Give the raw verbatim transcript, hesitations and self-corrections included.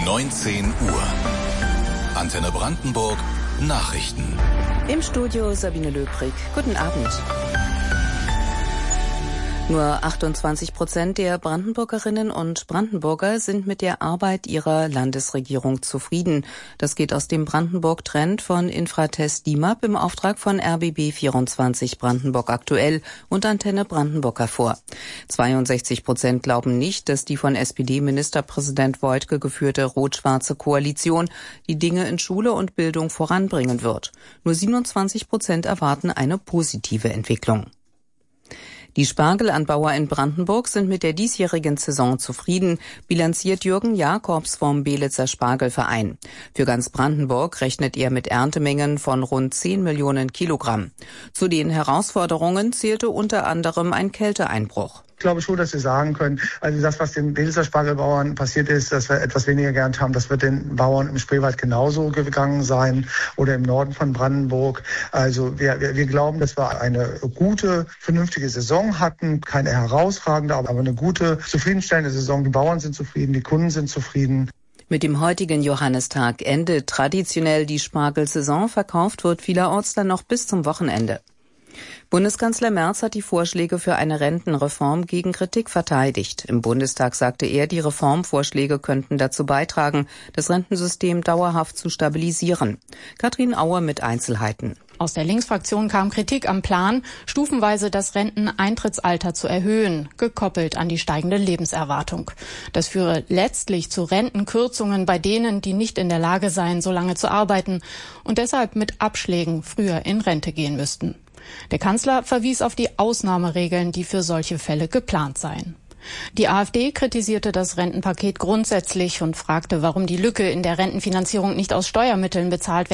neunzehn Uhr. Antenne Brandenburg Nachrichten. Im Studio Sabine Löbrig. Guten Abend. Nur achtundzwanzig Prozent der Brandenburgerinnen und Brandenburger sind mit der Arbeit ihrer Landesregierung zufrieden. Das geht aus dem Brandenburg-Trend von Infratest D I M A P im Auftrag von R B B vierundzwanzig Brandenburg aktuell und Antenne Brandenburg hervor. zweiundsechzig Prozent glauben nicht, dass die von S P D-Ministerpräsident Woidke geführte rot-schwarze Koalition die Dinge in Schule und Bildung voranbringen wird. Nur siebenundzwanzig Prozent erwarten eine positive Entwicklung. Die Spargelanbauer in Brandenburg sind mit der diesjährigen Saison zufrieden, bilanziert Jürgen Jakobs vom Belitzer Spargelverein. Für ganz Brandenburg rechnet er mit Erntemengen von rund zehn Millionen Kilogramm. Zu den Herausforderungen zählte unter anderem ein Kälteeinbruch. Ich glaube schon, dass wir sagen können, also das, was den Belitzer Spargelbauern passiert ist, dass wir etwas weniger geerntet haben, das wird den Bauern im Spreewald genauso gegangen sein oder im Norden von Brandenburg. Also wir, wir, wir glauben, dass wir eine gute, vernünftige Saison hatten, keine herausragende, aber eine gute, zufriedenstellende Saison. Die Bauern sind zufrieden, die Kunden sind zufrieden. Mit dem heutigen Johannistag endet traditionell die Spargelsaison. Verkauft wird vielerorts dann noch bis zum Wochenende. Bundeskanzler Merz hat die Vorschläge für eine Rentenreform gegen Kritik verteidigt. Im Bundestag sagte er, die Reformvorschläge könnten dazu beitragen, das Rentensystem dauerhaft zu stabilisieren. Katrin Auer mit Einzelheiten. Aus der Linksfraktion kam Kritik am Plan, stufenweise das Renteneintrittsalter zu erhöhen, gekoppelt an die steigende Lebenserwartung. Das führe letztlich zu Rentenkürzungen bei denen, die nicht in der Lage seien, so lange zu arbeiten und deshalb mit Abschlägen früher in Rente gehen müssten. Der Kanzler verwies auf die Ausnahmeregeln, die für solche Fälle geplant seien. Die AfD kritisierte das Rentenpaket grundsätzlich und fragte, warum die Lücke in der Rentenfinanzierung nicht aus Steuermitteln bezahlt